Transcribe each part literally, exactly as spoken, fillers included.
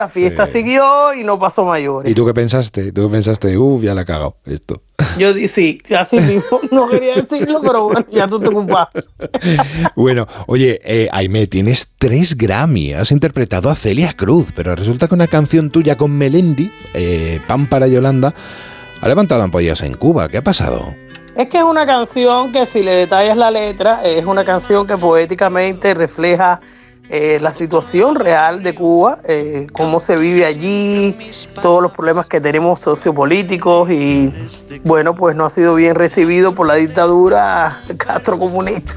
La fiesta sí. siguió y no pasó mayores. ¿Y tú qué pensaste? ¿Tú qué pensaste? Uf, ya la he cagado esto. Yo dije, sí, así mismo. No quería decirlo, pero bueno, ya tú te ocupaste. Bueno, oye, eh, Aimé, tienes tres Grammy. Has interpretado a Celia Cruz, pero resulta que una canción tuya con Melendi, eh, Pan para Yolanda, ha levantado ampollas en Cuba. ¿Qué ha pasado? Es que es una canción que, si le detallas la letra, es una canción que poéticamente refleja Eh, la situación real de Cuba, eh, cómo se vive allí, todos los problemas que tenemos sociopolíticos y bueno, pues no ha sido bien recibido por la dictadura castrocomunista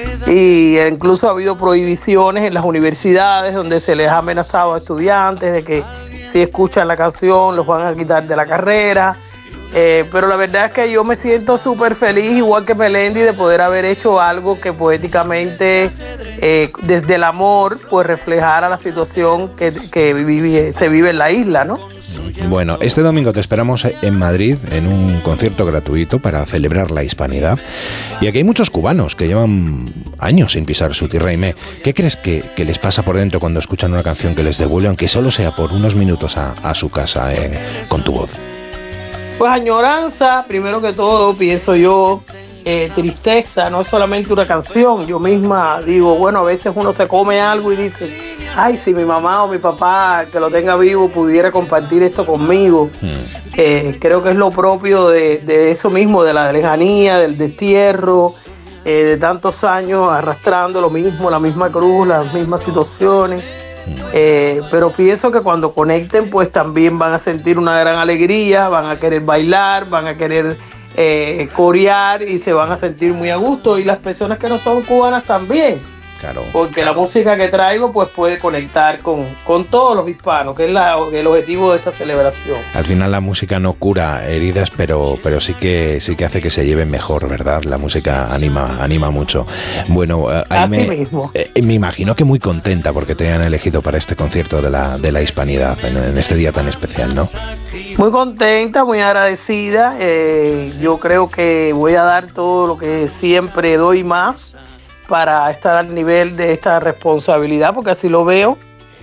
y incluso ha habido prohibiciones en las universidades donde se les ha amenazado a estudiantes de que si escuchan la canción los van a quitar de la carrera. Eh, pero la verdad es que yo me siento súper feliz, igual que Melendi, de poder haber hecho algo que poéticamente, eh, desde el amor, pues reflejara la situación que, que vive, se vive en la isla, ¿no? Bueno, este domingo te esperamos en Madrid en un concierto gratuito para celebrar la hispanidad. Y aquí hay muchos cubanos que llevan años sin pisar su tierra. Aimé, ¿qué crees que, que les pasa por dentro cuando escuchan una canción que les devuelve, aunque solo sea por unos minutos, a, a su casa en, con tu voz? Pues añoranza, primero que todo, pienso yo, eh, tristeza, no es solamente una canción. Yo misma digo, bueno, a veces uno se come algo y dice, ay, si mi mamá o mi papá, que lo tenga vivo, pudiera compartir esto conmigo. Hmm. Eh, creo que es lo propio de, de eso mismo, de la lejanía, del destierro, eh, de tantos años arrastrando lo mismo, la misma cruz, las mismas situaciones. Eh, pero pienso que cuando conecten pues también van a sentir una gran alegría, van a querer bailar, van a querer eh, corear y se van a sentir muy a gusto, y las personas que no son cubanas también, claro, porque claro. La música que traigo pues puede conectar con, con todos los hispanos, que es la, el objetivo de esta celebración. Al final la música no cura heridas, pero, pero sí que sí que hace que se lleven mejor, ¿verdad? La música anima, anima mucho. Bueno, uh, Aimé, así mismo. Eh, me imagino que muy contenta porque te han elegido para este concierto de la, de la hispanidad, en, en este día tan especial, ¿no? Muy contenta, muy agradecida. Eh, yo creo que voy a dar todo lo que siempre doy más para estar al nivel de esta responsabilidad, porque así lo veo,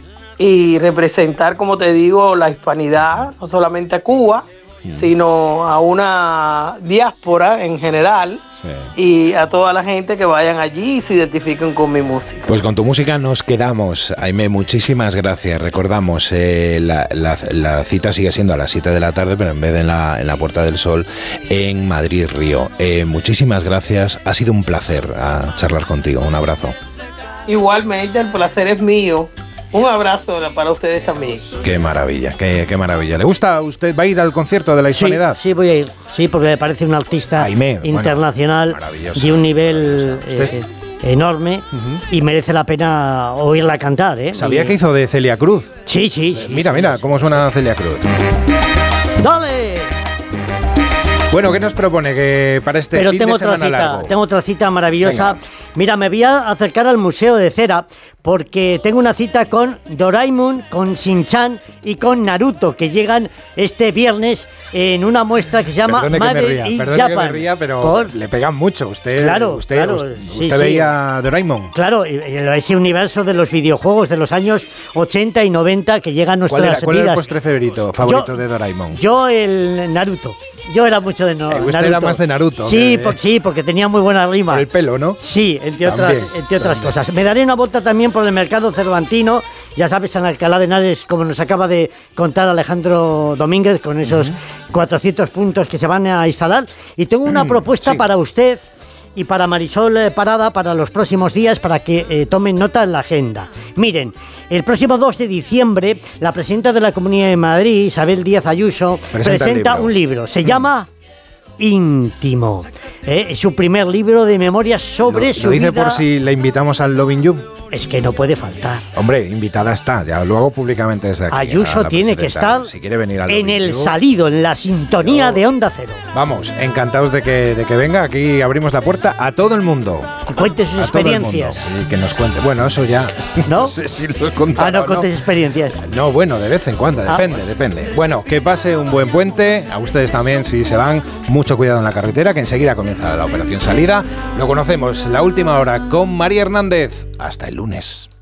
y representar, como te digo, la hispanidad, no solamente a Cuba, mm. sino a una diáspora en general, sí. y a toda la gente que vayan allí y se identifiquen con mi música. Pues con tu música nos quedamos, Aimé, muchísimas gracias. Recordamos, eh, la, la, la cita sigue siendo a las siete de la tarde, pero en vez de en la, en la Puerta del Sol, en Madrid Río. Eh, muchísimas gracias, ha sido un placer a charlar contigo, un abrazo. Igualmente, el placer es mío. Un abrazo para ustedes también. Qué maravilla, qué, qué maravilla. ¿Le gusta a usted? ¿Va a ir al concierto de la hispanidad? Sí, sí, voy a ir. Sí, porque me parece un artista Aimé, internacional, bueno, de un nivel eh, enorme, uh-huh. y merece la pena oírla cantar, ¿eh? ¿Sabía y, que hizo de Celia Cruz? Sí, sí. sí mira, sí, mira, sí, cómo suena Celia Cruz. ¡Dale! Bueno, ¿qué nos propone que para este Pero fin tengo de semana otra cita, largo? Tengo otra cita maravillosa. Venga. Mira, me voy a acercar al Museo de Cera porque tengo una cita con Doraemon, con Shin-Chan y con Naruto, que llegan este viernes en una muestra que se llama Perdone Made que me ría, in perdone Japan. que me ría, pero Por... le pegan mucho. Usted, claro, usted, claro, usted, sí, usted sí. veía Doraemon. Claro, ese universo de los videojuegos de los años ochenta y noventa que llegan a nuestras ¿Cuál era, cuál vidas. era el postre favorito, favorito yo, de Doraemon? Yo el Naruto. Yo era mucho de no, eh, usted Naruto. era más de Naruto. Sí, que... por, sí, porque tenía muy buena rima. Por el pelo, ¿no? Sí, entre otras, también, entre otras también. cosas. Me daré una vuelta también por el mercado cervantino. Ya sabes, en Alcalá de Henares, como nos acaba de contar Alejandro Domínguez, con esos uh-huh. cuatrocientos puntos que se van a instalar. Y tengo una propuesta sí. para usted y para Marisol Parada para los próximos días, para que eh, tomen nota en la agenda. Miren, el próximo dos de diciembre, la presidenta de la Comunidad de Madrid, Isabel Díaz Ayuso, presenta, presenta libro. un libro. Se llama Íntimo. Eh, su primer libro de memorias sobre lo, su lo dice vida. Por si la invitamos al Loving You. Es que no puede faltar. Hombre, invitada está, ya lo hago públicamente desde aquí. Ayuso tiene que estar si quiere venir al en el You. salido, en la sintonía Yo... de Onda Cero. Vamos, encantados de que, de que venga. Aquí abrimos la puerta a todo el mundo. Que cuente sus a experiencias. Sí, que nos cuente. Bueno, eso ya. ¿No? No sé si lo he contado. Ah, no contes no. experiencias. No, bueno, de vez en cuando, depende, ah. depende. Bueno, que pase un buen puente. A ustedes también, si se van, mucho cuidado en la carretera, que enseguida comienza la operación salida. Lo conocemos, la última hora con María Hernández. Hasta el lunes.